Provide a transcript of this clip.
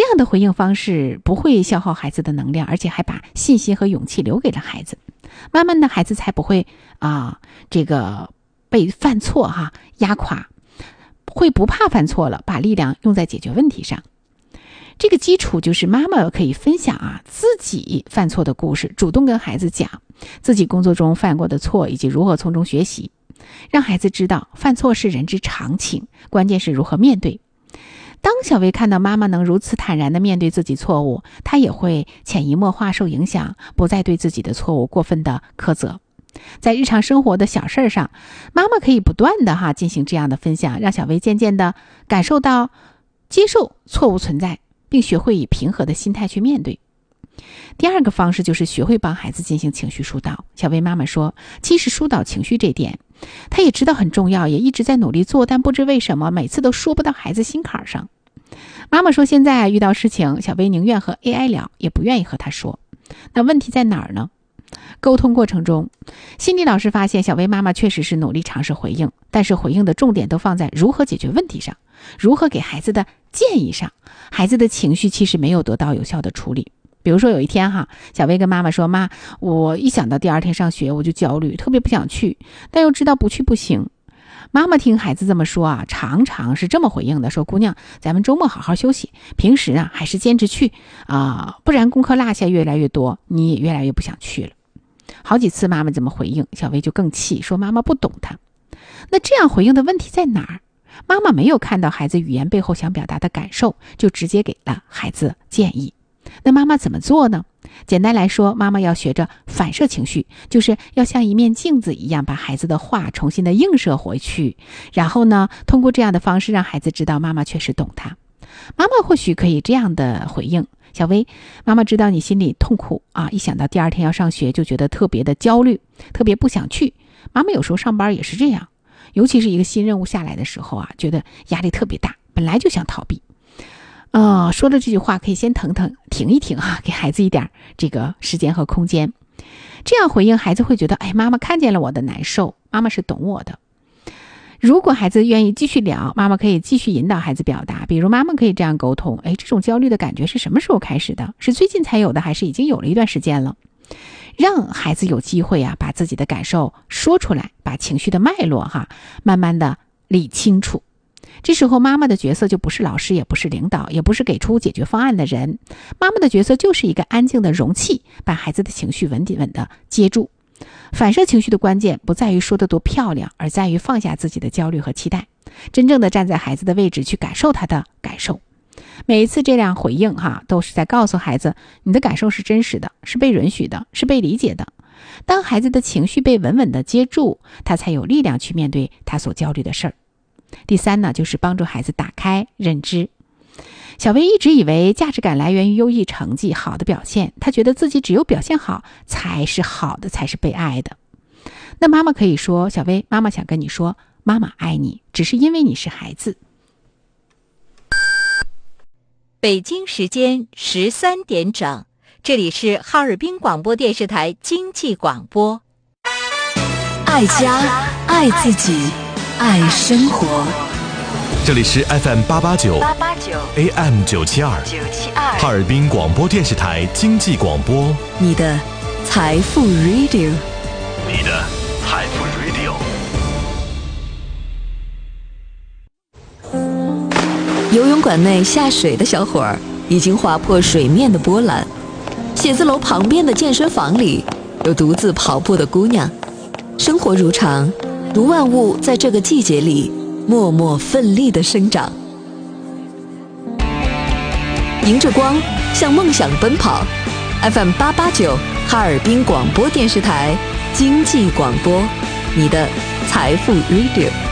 这样的回应方式不会消耗孩子的能量，而且还把信心和勇气留给了孩子。慢慢的，孩子才不会被犯错压垮，会不怕犯错了，把力量用在解决问题上。这个基础就是妈妈可以分享自己犯错的故事，主动跟孩子讲自己工作中犯过的错以及如何从中学习，让孩子知道犯错是人之常情，关键是如何面对。当小薇看到妈妈能如此坦然地面对自己错误，她也会潜移默化受影响，不再对自己的错误过分的苛责。在日常生活的小事上，妈妈可以不断地进行这样的分享，让小薇渐渐地感受到接受错误存在，并学会以平和的心态去面对。第二个方式就是学会帮孩子进行情绪疏导。小薇妈妈说，其实疏导情绪这点她也知道很重要，也一直在努力做，但不知为什么每次都说不到孩子心坎上。妈妈说，现在遇到事情，小薇宁愿和 AI 聊，也不愿意和他说。那问题在哪儿呢？沟通过程中，心理老师发现小薇妈妈确实是努力尝试回应，但是回应的重点都放在如何解决问题上，如何给孩子的建议上，孩子的情绪其实没有得到有效的处理。比如说有一天小薇跟妈妈说，妈，我一想到第二天上学我就焦虑，特别不想去，但又知道不去不行。妈妈听孩子这么说常常是这么回应的，说，姑娘，咱们周末好好休息，平时还是坚持去不然功课落下越来越多，你也越来越不想去了。好几次妈妈这么回应，小薇就更气，说妈妈不懂她。那这样回应的问题在哪儿？妈妈没有看到孩子语言背后想表达的感受，就直接给了孩子建议。那妈妈怎么做呢？简单来说，妈妈要学着反射情绪，就是要像一面镜子一样，把孩子的话重新的映射回去，然后呢，通过这样的方式让孩子知道妈妈确实懂他。妈妈或许可以这样的回应，小薇，妈妈知道你心里痛苦一想到第二天要上学就觉得特别的焦虑，特别不想去。妈妈有时候上班也是这样，尤其是一个新任务下来的时候觉得压力特别大，本来就想逃避。说了这句话可以先停一停给孩子一点这个时间和空间。这样回应，孩子会觉得，妈妈看见了我的难受，妈妈是懂我的。如果孩子愿意继续聊，妈妈可以继续引导孩子表达，比如妈妈可以这样沟通，这种焦虑的感觉是什么时候开始的？是最近才有的，还是已经有了一段时间了？让孩子有机会把自己的感受说出来，把情绪的脉络慢慢的理清楚。这时候妈妈的角色就不是老师，也不是领导，也不是给出解决方案的人，妈妈的角色就是一个安静的容器，把孩子的情绪稳的接住。反射情绪的关键不在于说得多漂亮，而在于放下自己的焦虑和期待，真正的站在孩子的位置去感受他的感受。每一次这样回应都是在告诉孩子，你的感受是真实的，是被允许的，是被理解的。当孩子的情绪被稳的接住，他才有力量去面对他所焦虑的事儿。第三呢，就是帮助孩子打开认知。小薇一直以为价值感来源于优异成绩、好的表现，她觉得自己只有表现好才是好的，才是被爱的。那妈妈可以说，小薇，妈妈想跟你说，妈妈爱你，只是因为你是孩子。 北京时间13点整，这里是哈尔滨广播电视台经济广播。 爱家，爱自己，爱生活。 这里是 FM889 AM972 哈尔滨广播电视台经济广播， 你的财富 Radio， 你的财富 Radio。 游泳馆内下水的小伙儿已经划破水面的波澜，写字楼旁边的健身房里有独自跑步的姑娘。生活如常，如万物在这个季节里默默奋力地生长。迎着光，向梦想奔跑。FM889 哈尔滨广播电视台经济广播，你的财富 Radio。